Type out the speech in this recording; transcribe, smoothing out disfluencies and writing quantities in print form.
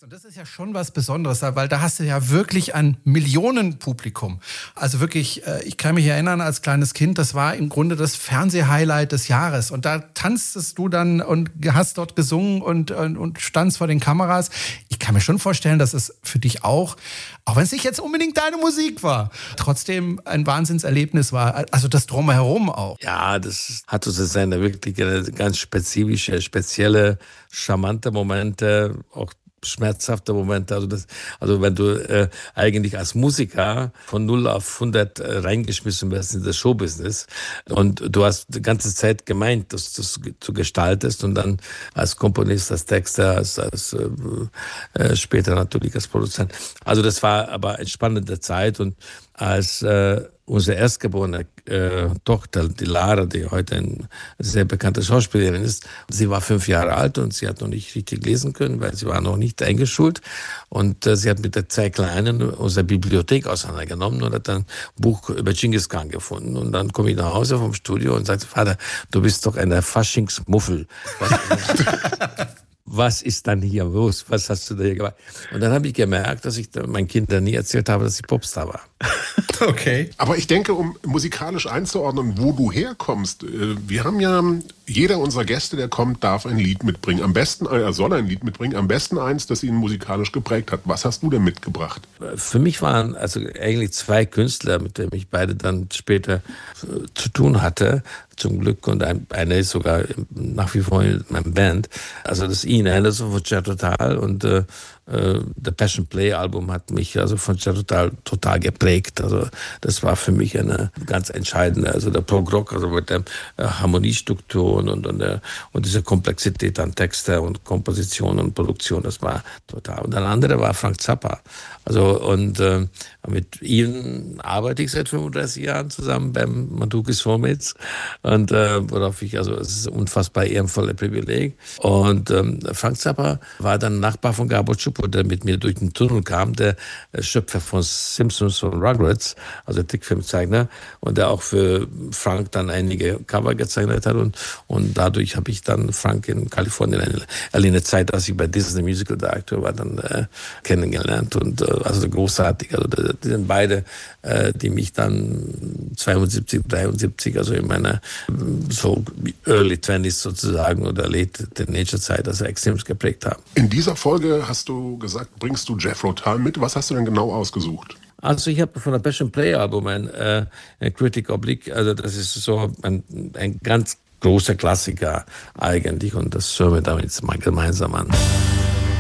Und das ist ja schon was Besonderes, weil da hast du ja wirklich ein Millionenpublikum. Also wirklich, ich kann mich erinnern, als kleines Kind, das war im Grunde das Fernsehhighlight des Jahres. Und da tanztest du dann und hast dort gesungen und standst vor den Kameras. Ich kann mir schon vorstellen, dass es für dich auch wenn es nicht jetzt unbedingt deine Musik war, trotzdem ein Wahnsinnserlebnis war. Also das Drumherum auch. Ja, das hatte so seine wirklich ganz spezifische, spezielle, charmante Momente, auch schmerzhafte Momente. Also wenn du eigentlich als Musiker von 0 auf 100 reingeschmissen wirst in das Showbusiness und du hast die ganze Zeit gemeint, dass du gestaltest und dann als Komponist, als Texter, als später natürlich als Produzent. Also das war aber eine spannende Zeit und als unsere erstgeborene Tochter, die Lara, die heute eine sehr bekannte Schauspielerin ist, sie war 5 Jahre alt und sie hat noch nicht richtig lesen können, weil sie war noch nicht eingeschult. Und sie hat mit der 2 Kleinen unsere Bibliothek auseinandergenommen und hat dann ein Buch über Genghis Khan gefunden. Und dann komme ich nach Hause vom Studio und sagte, Vater, du bist doch eine Faschingsmuffel. Was ist dann hier los? Was hast du da hier gemacht? Und dann habe ich gemerkt, dass ich meinen Kindern nie erzählt habe, dass ich Popstar war. Okay. Aber ich denke, um musikalisch einzuordnen, wo du herkommst, wir haben ja, jeder unserer Gäste, der kommt, darf ein Lied mitbringen. Am besten, soll ein Lied mitbringen, am besten eins, das ihn musikalisch geprägt hat. Was hast du denn mitgebracht? Für mich waren also eigentlich 2 Künstler, mit denen ich beide dann später zu tun hatte, zum Glück, und einer ist sogar nach wie vor in meiner Band. Also das Ian Anderson von Jethro Tull und The Passion Play Album hat mich also von Jethro Tull total geprägt. Also das war für mich eine ganz entscheidende, also der Prog-Rock, also mit der Harmoniestrukturen und dieser Komplexität an Texte und Komposition und Produktion, das war total. Und der andere war Frank Zappa. Also und mit ihm arbeite ich seit 35 Jahren zusammen beim Mandukis Soulmates und worauf ich, also es ist ein unfassbar ehrenvoller Privileg. Und Frank Zappa war dann Nachbar von Gabor Csupo, der mit mir durch den Tunnel kam, der Schöpfer von Simpsons und Rugrats, also Trickfilmzeichner, und der auch für Frank dann einige Cover gezeichnet hat und dadurch habe ich dann Frank in Kalifornien eine Zeit, als ich bei Disney Musical Director war, dann kennengelernt und also großartig. Also die sind beide, die mich dann 72, 73, also in meiner so Early 20s sozusagen oder Late Teenager Zeit, also extrem geprägt haben. In dieser Folge hast du gesagt, bringst du Jethro Tull mit. Was hast du denn genau ausgesucht? Also ich habe von der Passion Play Album ein Critic Oblique, also das ist so ein ganz großer Klassiker eigentlich und das hören wir damit jetzt mal gemeinsam an.